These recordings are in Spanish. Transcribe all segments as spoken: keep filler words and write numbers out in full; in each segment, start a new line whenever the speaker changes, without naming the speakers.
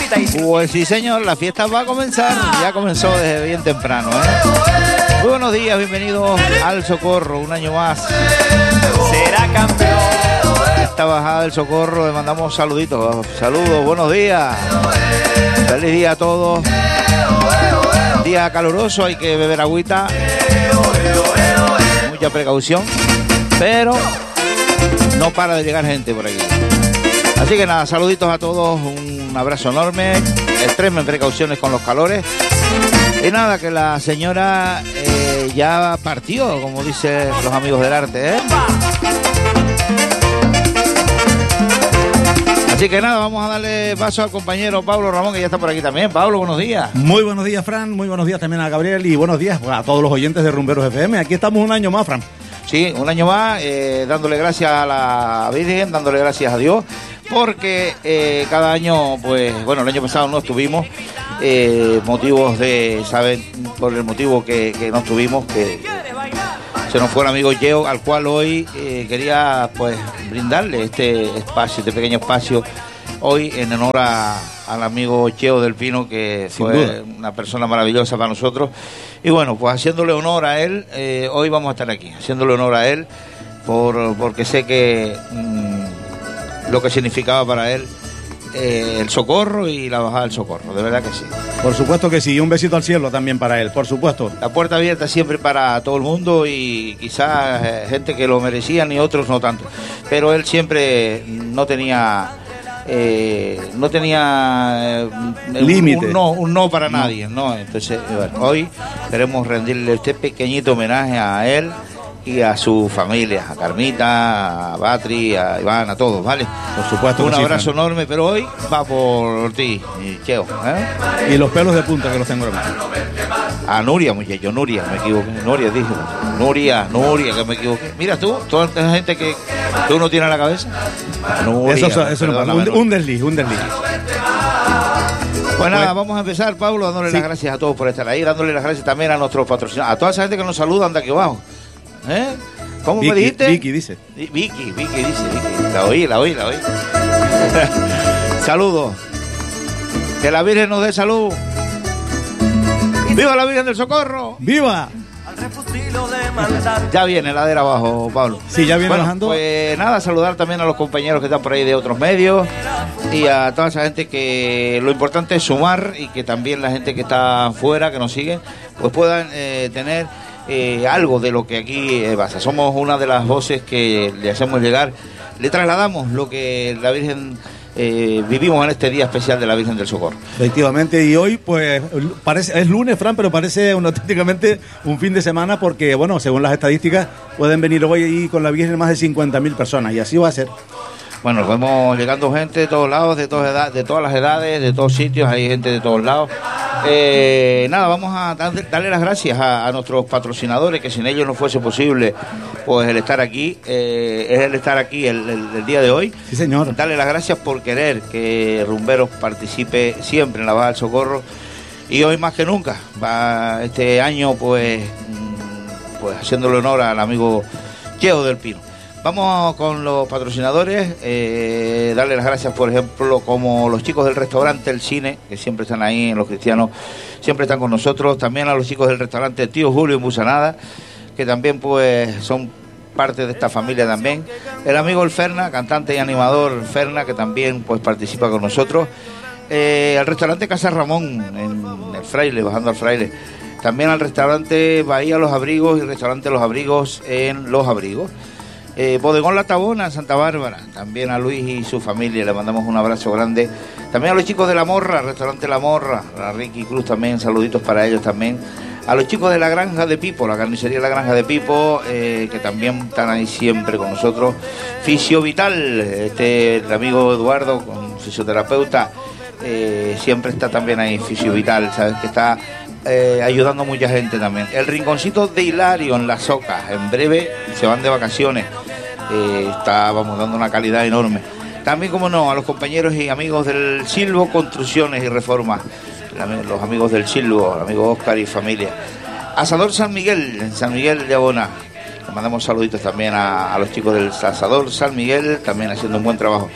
Pues sí, señor, la fiesta va a comenzar. Ya comenzó desde bien temprano, ¿eh? Muy buenos días, bienvenidos al Socorro, un año más.
Será campeón.
Esta bajada del Socorro, le mandamos saluditos. Saludos, buenos días. Feliz día a todos. Día caluroso, hay que beber agüita. Mucha precaución. Pero no para de llegar gente por aquí. Así que nada, saluditos a todos, un abrazo enorme, extremen precauciones con los calores. Y nada, que la señora eh, ya partió, como dicen los amigos del arte, ¿eh? Así que nada, vamos a darle paso al compañero Pablo Ramón, que ya está por aquí también. Pablo, buenos días.
Muy buenos días, Fran, muy buenos días también a Gabriel y buenos días a todos los oyentes de Rumberos F M. Aquí estamos un año más, Fran.
Sí, un año más, eh, dándole gracias a la Virgen, dándole gracias a Dios, porque eh, cada año, pues, bueno, el año pasado no estuvimos, eh, motivos de, ¿saben? Por el motivo que, que no estuvimos, que se nos fue el amigo Yeo, al cual hoy eh, quería, pues, brindarle este espacio, este pequeño espacio, hoy en honor a, al amigo Cheo del Pino, que
Sin
fue
duda.
una persona maravillosa para nosotros. Y bueno, pues haciéndole honor a él, eh, hoy vamos a estar aquí, haciéndole honor a él, por porque sé que mmm, lo que significaba para él eh, el Socorro y la bajada del Socorro, de verdad que sí.
Por supuesto que sí, y un besito al cielo también para él, por supuesto.
La puerta abierta siempre para todo el mundo y quizás eh, gente que lo merecían y otros no tanto. Pero él siempre no tenía... Eh, no tenía eh,
límite.
Un no, un no para nadie, ¿no? Entonces, bueno, hoy queremos rendirle este pequeñito homenaje a él y a su familia, a Carmita, a Batri, a Iván, a todos, ¿vale?
Por supuesto.
Un
que sí,
abrazo
Fran.
enorme, pero hoy va por ti, Cheo, ¿eh?
Y los pelos de punta que los tengo, hermano.
A Nuria, muchacho, Nuria, me equivoqué. Nuria, dije. Nuria, Nuria, que me equivoqué. Mira tú, toda esta gente que tú no tienes en la cabeza. Nuria,
Eso, eso, eso no pasa. Un, un desliz, un desliz.
Pues nada, vamos a empezar, Pablo, dándole
Sí.
las gracias a todos por estar ahí, dándole las gracias también a nuestros patrocinadores, a toda esa gente que nos saludan de aquí abajo. ¿Eh? ¿Cómo
Vicky,
me dijiste?
Vicky dice.
Vicky, Vicky, Vicky dice, Vicky. La oí, la oí, la oí. Saludos. Que la Virgen nos dé salud. ¡Viva la Virgen del Socorro!
¡Viva!
Ya viene la de abajo, Pablo.
Sí, ya viene
Bueno,
bajando.
pues nada, saludar también a los compañeros que están por ahí de otros medios y a toda esa gente que lo importante es sumar y que también la gente que está fuera, que nos sigue, pues puedan eh, tener eh, algo de lo que aquí eh, pasa. Somos una de las voces que le hacemos llegar, le trasladamos lo que la Virgen... Eh, vivimos en este día especial de la Virgen del Socorro.
Efectivamente, y hoy pues parece es lunes, Fran, pero parece un, auténticamente un fin de semana porque, bueno, según las estadísticas, pueden venir hoy con la Virgen más de cincuenta mil personas, y así va a ser.
Bueno, vemos llegando gente de todos lados, de todas edades, de todas las edades, de todos sitios, hay gente de todos lados. Eh, nada, vamos a darle, darle las gracias a, a nuestros patrocinadores, que sin ellos no fuese posible pues el estar aquí, eh, es el estar aquí el, el, el día de hoy.
Sí, señor.
Darle las gracias por querer que Rumberos participe siempre en la Baja del Socorro, y hoy más que nunca, va este año pues, pues haciéndole honor al amigo Cheo del Pino. Vamos con los patrocinadores, eh, darle las gracias, por ejemplo, como los chicos del restaurante El Cine, que siempre están ahí, en Los Cristianos, siempre están con nosotros. También a los chicos del restaurante Tío Julio en Busanada, que también pues son parte de esta familia también. El amigo El Ferna, cantante y animador Ferna, que también pues participa con nosotros. Eh, al restaurante Casa Ramón, en el Fraile, bajando al Fraile. También al restaurante Bahía Los Abrigos y restaurante Los Abrigos en Los Abrigos. Eh, Bodegón La Tabona en Santa Bárbara, también a Luis y su familia le mandamos un abrazo grande. También a los chicos de La Morra, restaurante La Morra, a Ricky Cruz también, saluditos para ellos también. A los chicos de la Granja de Pipo, la carnicería de la Granja de Pipo, eh, que también están ahí siempre con nosotros. Fisio Vital, este el amigo Eduardo, con fisioterapeuta, eh, siempre está también ahí, Fisio Vital, sabes que está eh, ayudando a mucha gente también. El Rinconcito de Hilario en Las Ocas, en breve se van de vacaciones. Eh, está, vamos, dando una calidad enorme. También, como no, a los compañeros y amigos del Silvo Construcciones y Reformas, los amigos del Silvo, el amigo Oscar y familia. Asador San Miguel, en San Miguel de Abona. Le mandamos saluditos también a, a los chicos del Asador San Miguel, también haciendo un buen trabajo.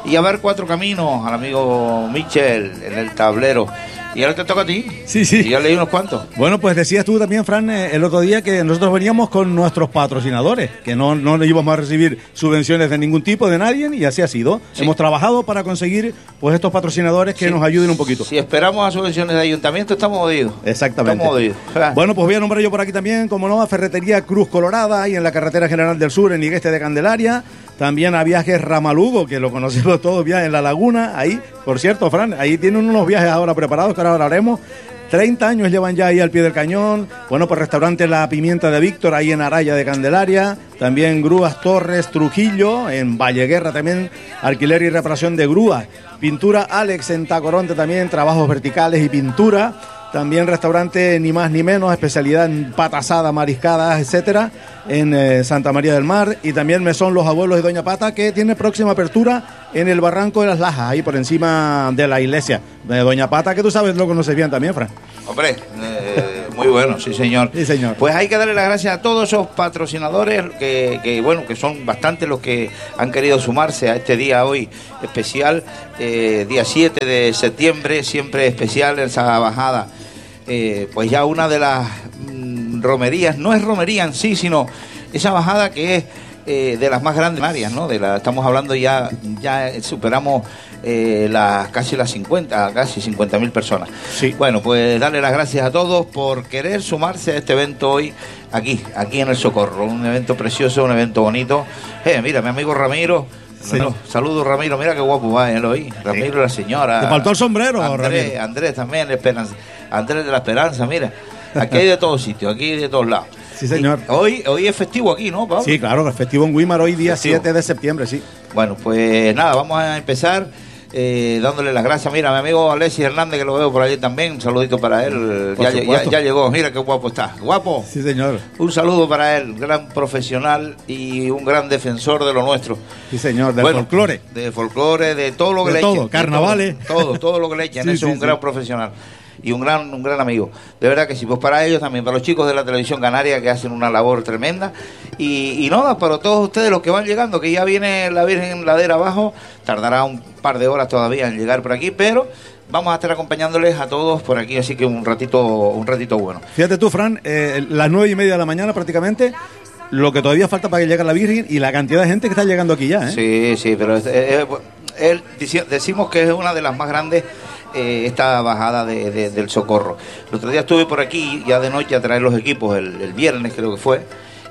y a ver Cuatro Caminos, al amigo Michel en el tablero. Y ahora te toca a ti.
Sí, sí.
Y ya leí unos cuantos.
Bueno, pues decías tú también, Fran, eh, el otro día que nosotros veníamos con nuestros patrocinadores, que no, no íbamos a recibir subvenciones de ningún tipo, de nadie, y así ha sido. Sí. Hemos trabajado para conseguir pues estos patrocinadores que sí. nos ayuden un poquito.
Si esperamos a subvenciones de ayuntamiento, estamos jodidos.
Exactamente.
Estamos jodidos.
Bueno, pues voy a nombrar yo por aquí también, como no, a Ferretería Cruz Colorada, ahí en la Carretera General del Sur, en Igueste de Candelaria. También a Viajes Ramalugo, que lo conocemos todos ya en La Laguna. Ahí, por cierto, Fran, ahí tienen unos viajes ahora preparados que ahora hablaremos. treinta años llevan ya ahí al pie del cañón. Bueno, pues restaurante La Pimienta de Víctor, ahí en Araya de Candelaria. También Grúas Torres Trujillo, en Valleguerra también, alquiler y reparación de grúas. Pintura Alex en Tacoronte también, trabajos verticales y pintura. También restaurante ni más ni menos, especialidad en pata asada, mariscadas, etcétera, en eh, Santa María del Mar. Y también Mesón Los Abuelos de Doña Pata, que tiene próxima apertura en el Barranco de las Lajas, ahí por encima de la iglesia de Doña Pata, que tú sabes, lo conoces bien también, Fran.
Hombre, eh, muy bueno, sí señor.
Sí, señor.
Pues hay que darle las gracias a todos esos patrocinadores que, que bueno, que son bastantes los que han querido sumarse a este día hoy especial, eh, día siete de septiembre, siempre especial en esa bajada. Eh, pues ya una de las mm, romerías, no es romería en sí, sino esa bajada que es eh, de las más grandes áreas, ¿no? De la, estamos hablando ya, ya superamos eh, las casi las cincuenta, casi cincuenta mil personas.
Sí.
Bueno, pues darle las gracias a todos por querer sumarse a este evento hoy aquí, aquí en El Socorro, un evento precioso, un evento bonito. Eh, mira, mi amigo Ramiro.
Sí.
Bueno, saludos Ramiro, mira qué guapo va él hoy. Ramiro sí. La señora.
Te faltó el sombrero,
Andrés,
Ramiro.
Andrés también, Esperanza, Andrés de la Esperanza, mira. Aquí hay de todos sitios, aquí hay de todos lados.
Sí, señor.
Y hoy, hoy es festivo aquí, ¿no, Pablo?
Sí, claro, el festivo en Guimar hoy día
festivo.
siete de septiembre, sí.
Bueno, pues nada, vamos a empezar eh, dándole las gracias. Mira, mi amigo Alexis Hernández, que lo veo por allí también, un saludito para él. Ya, ya, ya llegó, mira qué guapo está. Guapo.
Sí, señor.
Un saludo para él, gran profesional y un gran defensor de lo nuestro.
Sí, señor, del
bueno,
folclore.
De folclore, de todo lo que
de
le
todo,
echen.
carnavales.
Todo, todo, todo lo que le echen,
sí,
eso
sí,
es un
sí.
gran profesional. Y un gran un gran amigo, de verdad que sí, pues para ellos también, para los chicos de la televisión canaria que hacen una labor tremenda y, y nada, para todos ustedes los que van llegando, que ya viene la Virgen Ladera abajo, tardará un par de horas todavía en llegar por aquí, pero vamos a estar acompañándoles a todos por aquí, así que un ratito un ratito bueno.
Fíjate tú, Fran, eh, las nueve y media de la mañana prácticamente, lo que todavía falta para que llegue la Virgen y la cantidad de gente que está llegando aquí ya, ¿eh?
Sí, sí, pero es, es, es, es, decimos que es una de las más grandes. Eh, esta bajada de, de, del Socorro. El otro día estuve por aquí ya de noche a traer los equipos, el, el viernes creo que fue,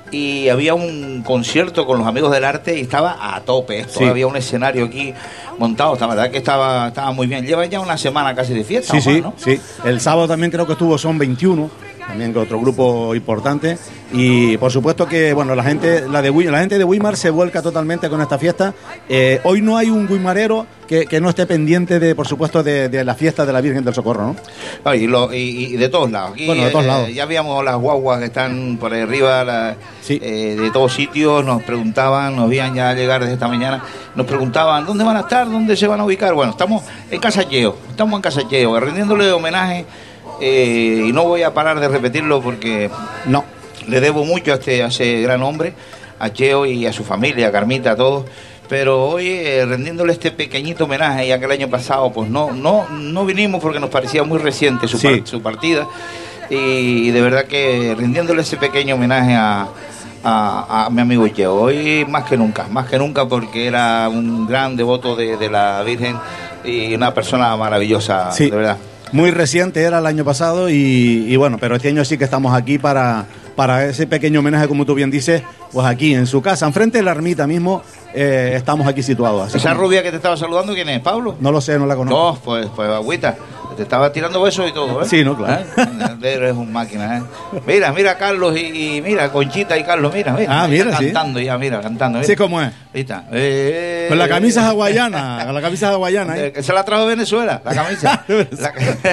y había un concierto con los amigos del arte y estaba a tope esto, sí. Había un escenario aquí montado, la verdad que estaba, estaba muy bien. Lleva ya una semana casi de fiesta.
Sí, sí,
más, ¿no?
sí. El sábado también creo que estuvo Son veintiuno, también que otro grupo importante. Y por supuesto que bueno, la gente la de la gente de Guimar se vuelca totalmente con esta fiesta. Eh, hoy no hay un guimarero que, que no esté pendiente de, por supuesto, de, de la fiesta de la Virgen del Socorro, ¿no?
Ah, y, lo, y, y de todos lados. Aquí,
bueno, de todos
eh,
lados.
Ya habíamos las guaguas que están por ahí arriba, la, sí. eh, de todos sitios, nos preguntaban, nos veían ya llegar desde esta mañana, nos preguntaban dónde van a estar, dónde se van a ubicar. Bueno, estamos en Casalleo, estamos en Casalleo, rindiéndole homenaje, eh, y no voy a parar de repetirlo porque
no.
Le debo mucho a este a ese gran hombre, a Cheo y a su familia, a Carmita, a todos. Pero hoy eh, rendiéndole este pequeñito homenaje, ya que el año pasado pues no no no vinimos porque nos parecía muy reciente su, sí. par, su partida. Y, y de verdad que rindiéndole ese pequeño homenaje a, a, a mi amigo Cheo. Hoy más que nunca, más que nunca porque era un gran devoto de, de la Virgen y una persona maravillosa,
sí.
De verdad.
Muy reciente era el año pasado y, y bueno, pero este año sí que estamos aquí para, para ese pequeño homenaje, como tú bien dices, pues aquí en su casa, enfrente de la ermita mismo, eh, estamos aquí situados. Así
¿Esa
como...
rubia que te estaba saludando quién es, Pablo?
No lo sé, no la conozco.
No, pues, pues agüita, te estaba tirando besos y todo, ¿eh?
Sí, no, claro.
¿Eh? Eres un máquina, ¿eh? Mira, mira Carlos y, y mira, Conchita y Carlos, mira, mira.
Ah, mira, sí.
Cantando ya, mira, cantando. Mira.
Sí, ¿cómo es?
Ahí está. Eh,
Con la camisa hawaiana, con la camisa hawaiana. ¿eh?
Se la trajo de Venezuela, la camisa. la,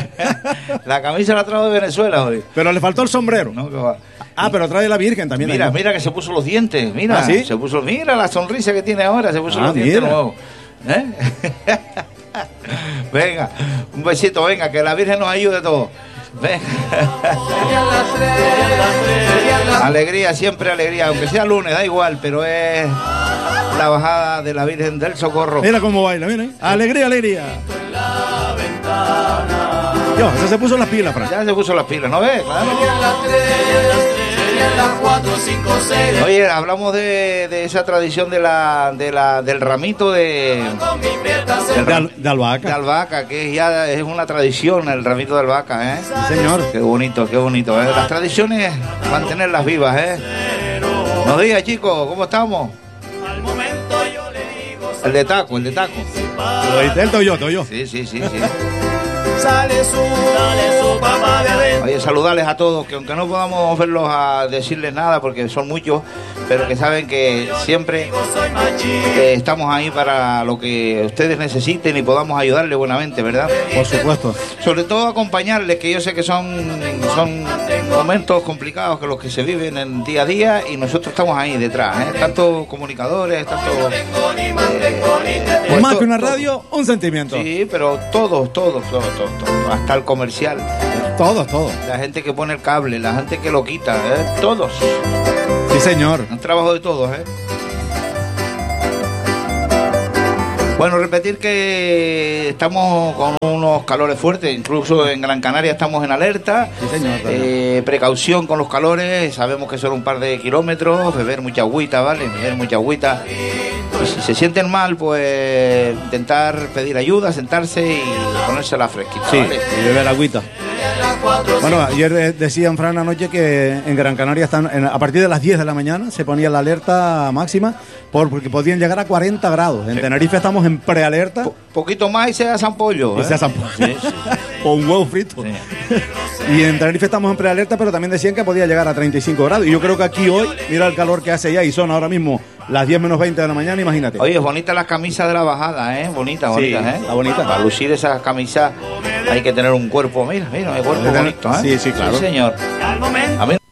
la camisa la trajo de Venezuela hoy.
Pero le faltó el sombrero.
No, que va.
Ah, pero trae la Virgen también.
Mira,
ahí.
mira que se puso los dientes, mira.
¿Ah, sí?
Se puso, mira la sonrisa que tiene ahora, se puso
ah,
los dientes
mira.
nuevos. ¿Eh? Venga, un besito, venga, que la Virgen nos ayude a todos. Alegría, siempre alegría, aunque sea lunes, da igual, pero es la bajada de la Virgen del Socorro.
Mira cómo baila, mira. Alegría, alegría. Yo, ya se puso las pilas, Fran.
Ya se puso las pilas, ¿no ves? Claro. Oye, hablamos de, de esa tradición de la, de la, del ramito de, del,
de, al, de albahaca.
De albahaca, que ya es una tradición el ramito de albahaca, ¿eh?
Sí, señor.
Qué bonito, qué bonito, ¿eh? Las tradiciones, mantenerlas vivas, ¿eh? Buenos días, chicos, ¿cómo estamos? El de taco, el de taco.
El Toyo, Toyo.
Sí, sí, sí, sí.
Sale su, sale su papá de renta.
Oye, saludarles a todos, que aunque no podamos verlos a decirles nada, porque son muchos, pero que saben que siempre eh, estamos ahí para lo que ustedes necesiten y podamos ayudarles buenamente, ¿verdad?
Por supuesto.
Sobre todo acompañarles, que yo sé que son, son momentos complicados que los que se viven en día a día y nosotros estamos ahí detrás, ¿eh? Tanto comunicadores, tanto... Eh,
pues más que una radio, un sentimiento.
Sí, pero todos, todos, todos, todos, todos, hasta el comercial.
Todos, todos.
La gente que pone el cable, la gente que lo quita, ¿eh? Todos.
Sí, señor.
Un trabajo de todos, ¿eh? Bueno, repetir que estamos con unos calores fuertes, incluso en Gran Canaria estamos en alerta.
Sí, señor.
Eh, precaución con los calores, sabemos que son un par de kilómetros, beber mucha agüita, ¿vale? Beber mucha agüita. Y si se sienten mal, pues intentar pedir ayuda, sentarse y ponérsela fresquita,
sí,
¿vale?
Y beber agüita. Bueno, ayer decían, Fran, anoche que en Gran Canaria están en, a partir de las diez de la mañana se ponía la alerta máxima por, porque podían llegar a cuarenta grados. En Tenerife estamos en prealerta.
Po poquito más y se hace pollo, ¿eh?
Y se hace pollo.
Sí, sí.
O un huevo frito. Sí. Y en Tenerife estamos en prealerta, pero también decían que podía llegar a treinta y cinco grados. Y yo creo que aquí hoy, mira el calor que hace ya y son ahora mismo las diez menos veinte de la mañana, imagínate.
Oye, es bonita las camisas de la bajada, ¿eh? Bonita, bonita,
sí,
¿eh?
Está bonita.
Para lucir esas camisas hay que tener un cuerpo, mira, mira, un cuerpo bonito, ¿eh?
Sí, sí, claro.
Sí, señor. A mí